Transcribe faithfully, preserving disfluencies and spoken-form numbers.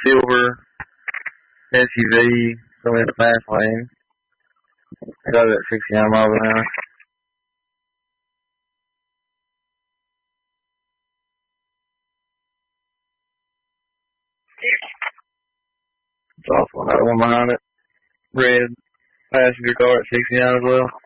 silver S U V going in the fast lane. I got it at sixty-nine miles an hour. It's also another one behind it. Red passenger car at sixty-nine as well.